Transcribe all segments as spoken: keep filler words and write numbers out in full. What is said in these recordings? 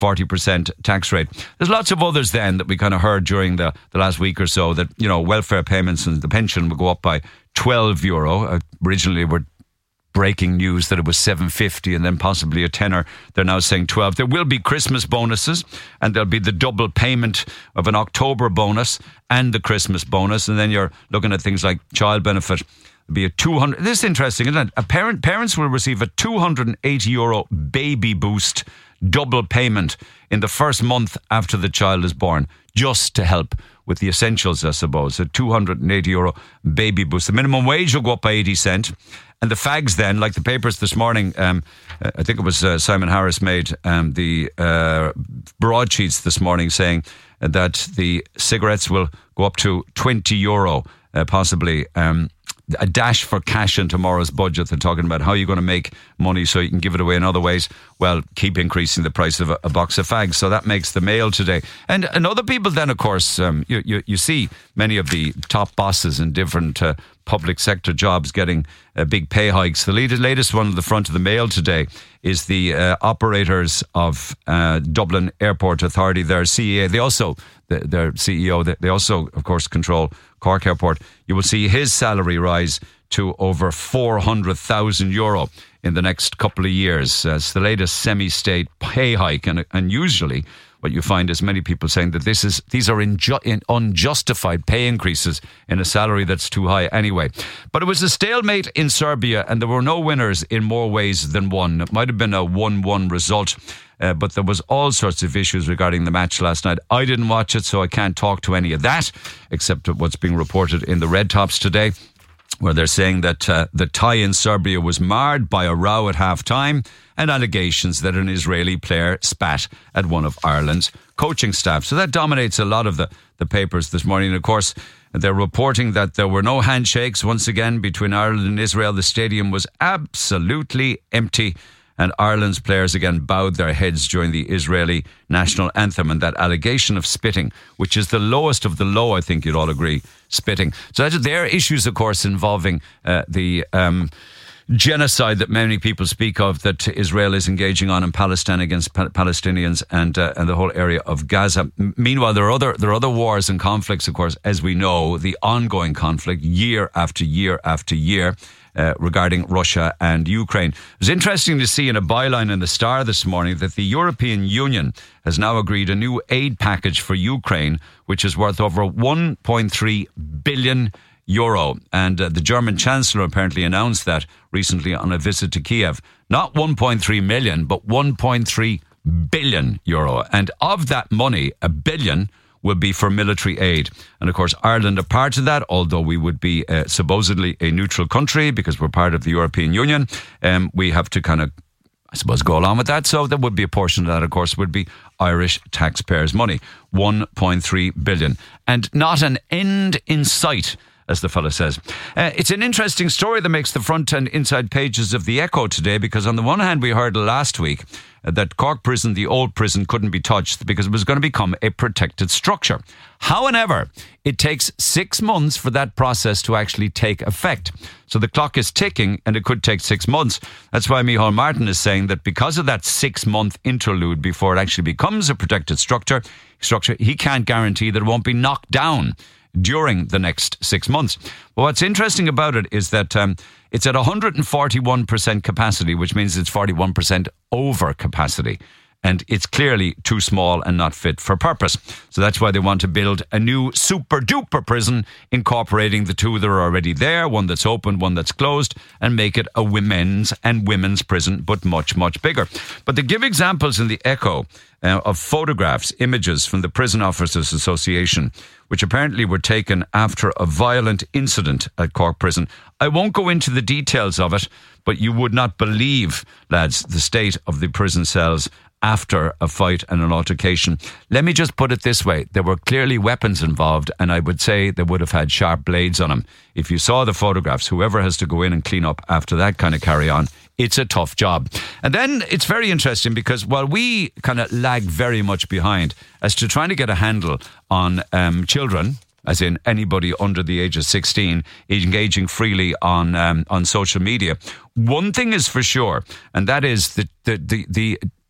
forty percent tax rate. There's lots of others then that we kind of heard during the, the last week or so that, you know, welfare payments and the pension will go up by twelve euro. Uh, originally were breaking news that it was seven fifty and then possibly a tenner. They're now saying twelve. There will be Christmas bonuses, and there'll be the double payment of an October bonus and the Christmas bonus. And then you're looking at things like child benefit. It'll be a two hundred. This is interesting, isn't it? A parent, parents will receive a two hundred eighty euro baby boost double payment in the first month after the child is born, just to help with the essentials, I suppose. A two hundred eighty euro baby boost. The minimum wage will go up by eighty cent. And the fags then, like the papers this morning, um, I think it was uh, Simon Harris made um, the uh, broadsheets this morning saying that the cigarettes will go up to twenty euro, uh, possibly. Um, a dash for cash in tomorrow's budget. They're talking about how you're going to make money so you can give it away in other ways. Well, keep increasing the price of a, a box of fags. So that makes the Mail today. And, and other people then, of course, um, you, you, you see many of the top bosses in different uh, public sector jobs getting uh, big pay hikes. The latest one on the front of the Mail today is the uh, operators of uh, Dublin Airport Authority, their C E O. They also, the, their C E O, they also, of course, control Cork Airport. You will see his salary rise to over four hundred thousand euro in the next couple of years. Uh, it's the latest semi-state pay hike, and, and usually what you find is many people saying that this is these are inju- in unjustified pay increases in a salary that's too high anyway. But it was a stalemate in Serbia, and there were no winners in more ways than one. It might have been a one one result, uh, but there was all sorts of issues regarding the match last night. I didn't watch it, so I can't talk to any of that, except what's being reported in the Red Tops today, where they're saying that uh, the tie in Serbia was marred by a row at half-time and allegations that an Israeli player spat at one of Ireland's coaching staff. So that dominates a lot of the, the papers this morning. And of course, they're reporting that there were no handshakes once again between Ireland and Israel. The stadium was absolutely empty, and Ireland's players again bowed their heads during the Israeli national anthem. And that allegation of spitting, which is the lowest of the low, I think you'd all agree, spitting. So that's, there are issues, of course, involving uh, the um, genocide that many people speak of that Israel is engaging on in Palestine against pa- Palestinians and uh, and the whole area of Gaza. M- meanwhile, there are other there are other wars and conflicts, of course, as we know, the ongoing conflict year after year after year. Uh, regarding Russia and Ukraine. It was interesting to see in a byline in the Star this morning that the European Union has now agreed a new aid package for Ukraine, which is worth over one point three billion euro. And uh, the German Chancellor apparently announced that recently on a visit to Kiev. Not one point three million, but one point three billion euro. And of that money, a billion will be for military aid. And of course, Ireland are part of that, although we would be uh, supposedly a neutral country because we're part of the European Union. Um, we have to kind of, I suppose, go along with that. So there would be a portion of that, of course, would be Irish taxpayers' money. one point three billion. And not an end in sight, as the fellow says. Uh, it's an interesting story that makes the front and inside pages of the Echo today, because on the one hand, we heard last week that Cork Prison, the old prison, couldn't be touched because it was going to become a protected structure. However, it takes six months for that process to actually take effect. So the clock is ticking and it could take six months. That's why Micheál Martin is saying that because of that six-month interlude before it actually becomes a protected structure, structure, he can't guarantee that it won't be knocked down during the next six months. But what's interesting about it is that um, it's at one hundred forty-one percent capacity, which means it's forty-one percent over capacity. And it's clearly too small and not fit for purpose. So that's why they want to build a new super-duper prison, incorporating the two that are already there, one that's open, one that's closed, and make it a women's and women's prison, but much, much bigger. But they give examples in the Echo uh, of photographs, images from the Prison Officers Association, which apparently were taken after a violent incident at Cork Prison. I won't go into the details of it, but you would not believe, lads, the state of the prison cells after a fight and an altercation. Let me just put it this way. There were clearly weapons involved, and I would say they would have had sharp blades on them. If you saw the photographs, whoever has to go in and clean up after that kind of carry-on, it's a tough job. And then it's very interesting because while we kind of lag very much behind as to trying to get a handle on um, children, as in anybody under the age of sixteen, engaging freely on um, on social media, one thing is for sure, and that is the the the, the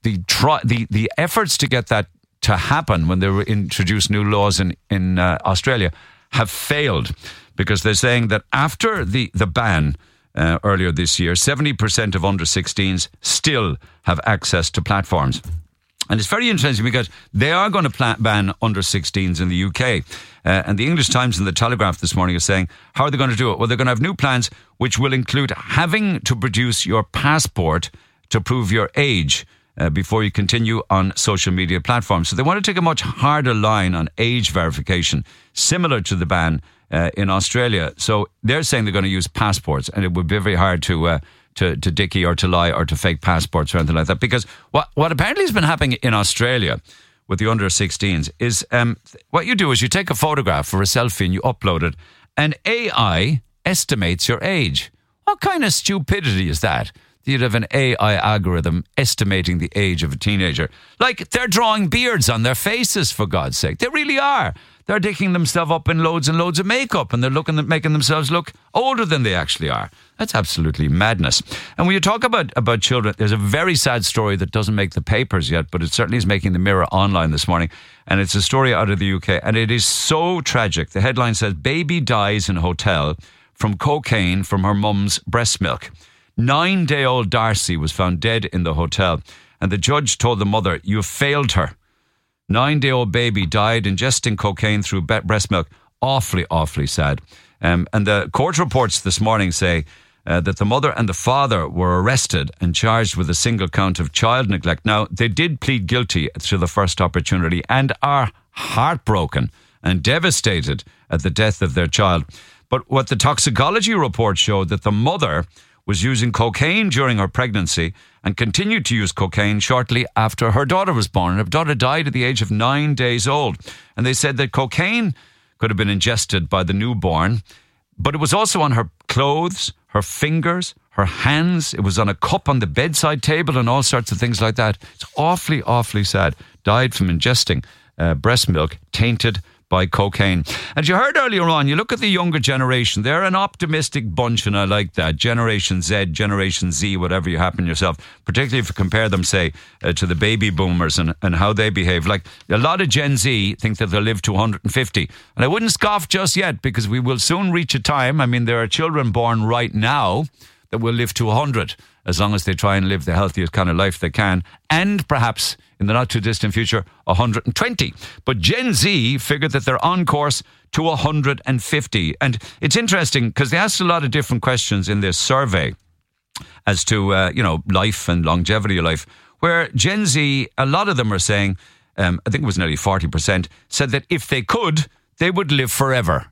the try, the the efforts to get that to happen when they were introduced new laws in in uh, Australia have failed, because they're saying that after the the ban uh, earlier this year, seventy percent of under sixteens still have access to platforms. And it's very interesting because they are going to pla- ban under sixteens in the U K. Uh, and the English Times and the Telegraph this morning are saying, how are they going to do it? Well, they're going to have new plans which will include having to produce your passport to prove your age uh, before you continue on social media platforms. So they want to take a much harder line on age verification, similar to the ban uh, in Australia. So they're saying they're going to use passports, and it would be very hard to... Uh, To, to dicky or to lie or to fake passports or anything like that. Because what, what apparently has been happening in Australia with the under sixteens is um, what you do is you take a photograph for a selfie and you upload it, and A I estimates your age. What kind of stupidity is that? You'd have an A I algorithm estimating the age of a teenager. Like, they're drawing beards on their faces, for God's sake. They really are. They're dicking themselves up in loads and loads of makeup, and they're looking at making themselves look older than they actually are. That's absolutely madness. And when you talk about, about children, there's a very sad story that doesn't make the papers yet, but it certainly is making the Mirror online this morning. And it's a story out of the U K, and it is so tragic. The headline says, baby dies in hotel from cocaine from her mum's breast milk. Nine-day-old Darcy was found dead in the hotel, and the judge told the mother, you failed her. Nine-day-old baby died ingesting cocaine through breast milk. Awfully, awfully sad. Um, and the court reports this morning say uh, that the mother and the father were arrested and charged with a single count of child neglect. Now, they did plead guilty to the first opportunity and are heartbroken and devastated at the death of their child. But what the toxicology report showed, that the mother was using cocaine during her pregnancy and continued to use cocaine shortly after her daughter was born. Her daughter died at the age of nine days old. And they said that cocaine could have been ingested by the newborn, but it was also on her clothes, her fingers, her hands. It was on a cup on the bedside table and all sorts of things like that. It's awfully, awfully sad. Died from ingesting uh, breast milk tainted by cocaine. And you heard earlier on, you look at the younger generation, they're an optimistic bunch, and I like that. Generation Z, Generation Z, whatever you happen yourself, particularly if you compare them, say, uh, to the baby boomers and, and how they behave. Like, a lot of Gen Z think that they'll live to one hundred fifty. And I wouldn't scoff just yet, because we will soon reach a time, I mean, there are children born right now that will live to one hundred, as long as they try and live the healthiest kind of life they can, and perhaps in the not too distant future, one hundred twenty. But Gen Z figured that they're on course to one hundred fifty. And it's interesting because they asked a lot of different questions in this survey as to, uh, you know, life and longevity of life, where Gen Z, a lot of them are saying, um, I think it was nearly forty percent, said that if they could, they would live forever.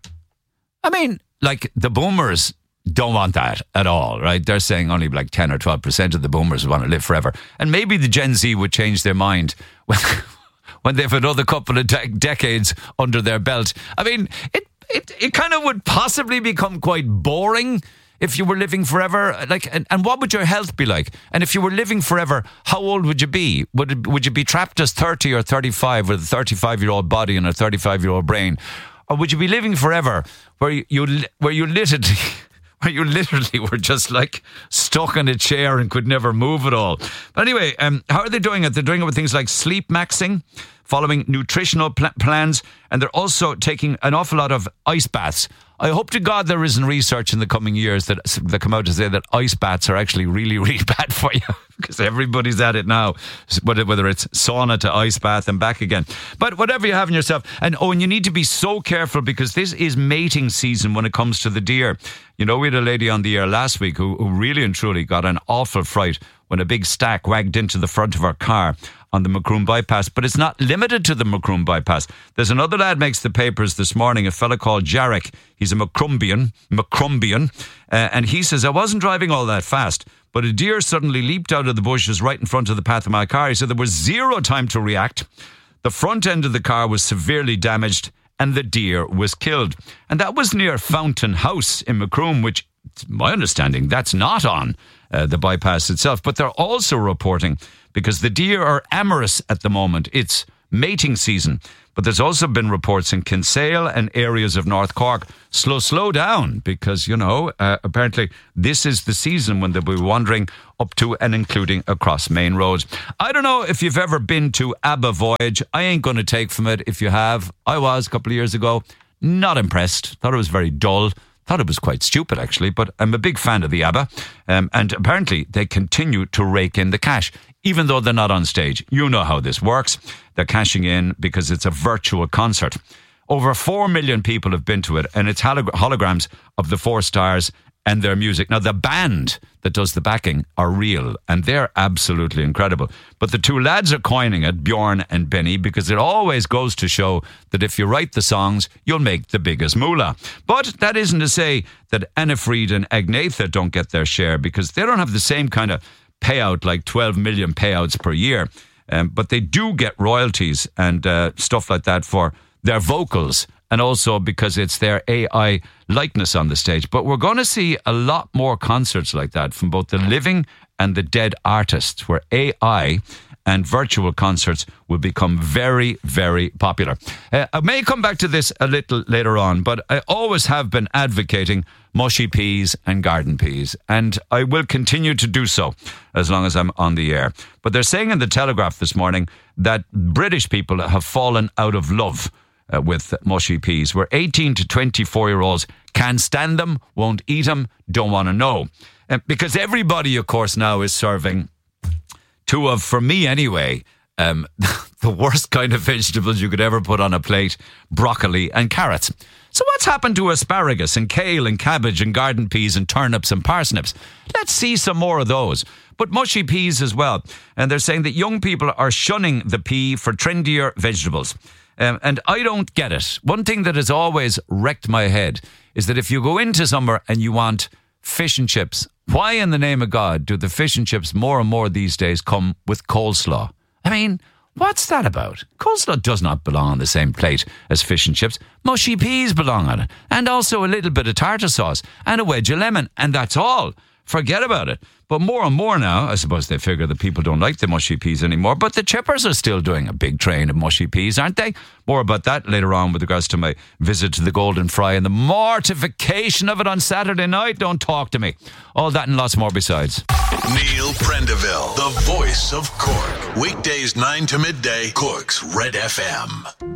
I mean, like, the boomers don't want that at all, right? They're saying only like ten or twelve percent of the boomers want to live forever. And maybe the Gen Z would change their mind when, when they've another couple of de- decades under their belt. I mean, it, it, it kind of would possibly become quite boring if you were living forever. Like, and, and what would your health be like? And if you were living forever, how old would you be? Would it, would you be trapped as thirty or thirty-five with a thirty-five-year-old body and a thirty-five-year-old brain? Or would you be living forever where you, you where you literally... where you literally were just like stuck in a chair and could never move at all. But anyway, um, how are they doing it? They're doing it with things like sleep maxing, following nutritional pl- plans, and they're also taking an awful lot of ice baths. I hope to God there isn't research in the coming years that, that come out to say that ice baths are actually really, really bad for you, because everybody's at it now, whether it's sauna to ice bath and back again. But whatever you have in yourself. And oh, and you need to be so careful, because this is mating season when it comes to the deer. You know, we had a lady on the air last week who, who really and truly got an awful fright when a big stack wagged into the front of her car on the Macroom bypass. But it's not limited to the Macroom bypass. There's another lad makes the papers this morning, a fella called Jarek. He's a Macrumbian, Macrumbian, uh, and he says, I wasn't driving all that fast, but a deer suddenly leaped out of the bushes right in front of the path of my car. He said there was zero time to react. The front end of the car was severely damaged and the deer was killed. And that was near Fountain House in Macroom, which, to my understanding, that's not on uh, the bypass itself. But they're also reporting, because the deer are amorous at the moment, it's mating season, But there's also been reports in Kinsale and areas of North Cork. Slow, slow down, because, you know, uh, apparently this is the season when they'll be wandering up to and including across main roads. I don't know if you've ever been to ABBA Voyage. I ain't going to take from it if you have. I was a couple of years ago. Not impressed. Thought it was very dull. Thought it was quite stupid, actually, but I'm a big fan of the ABBA. Um, and apparently they continue to rake in the cash, even though they're not on stage. You know how this works. They're cashing in because it's a virtual concert. Over four million people have been to it, and it's holog- holograms of the four stars and their music. Now, the band that does the backing are real, and they're absolutely incredible. But the two lads are coining it, Bjorn and Benny, because it always goes to show that if you write the songs, you'll make the biggest moolah. But that isn't to say that Anna Fried and Agnetha don't get their share, because they don't have the same kind of payout, like twelve million payouts per year. Um, but they do get royalties and uh, stuff like that for their vocals, and also because it's their A I likeness on the stage. But we're going to see a lot more concerts like that from both the living and the dead artists, where A I and virtual concerts will become very, very popular. Uh, I may come back to this a little later on, but I always have been advocating mushy peas and garden peas, and I will continue to do so as long as I'm on the air. But they're saying in the Telegraph this morning that British people have fallen out of love Uh, with mushy peas, where eighteen to twenty-four year olds can't stand them, won't eat them, don't want to know. Uh, because everybody, of course, now is serving two of, for me anyway, um, the worst kind of vegetables you could ever put on a plate: broccoli and carrots. So what's happened to asparagus and kale and cabbage and garden peas and turnips and parsnips? Let's see some more of those. But mushy peas as well. And they're saying that young people are shunning the pea for trendier vegetables. Um, and I don't get it. One thing that has always wrecked my head is that if you go into somewhere and you want fish and chips, why in the name of God do the fish and chips more and more these days come with coleslaw? I mean, what's that about? Coleslaw does not belong on the same plate as fish and chips. Mushy peas belong on it. And also a little bit of tartar sauce and a wedge of lemon. And that's all. Forget about it. But more and more now, I suppose they figure that people don't like the mushy peas anymore, but the chippers are still doing a big train of mushy peas, aren't they? More about that later on with regards to my visit to the Golden Fry and the mortification of it on Saturday night. Don't talk to me. All that and lots more besides. Neil Prendeville, the voice of Cork. Weekdays nine to midday, Cork's Red F M.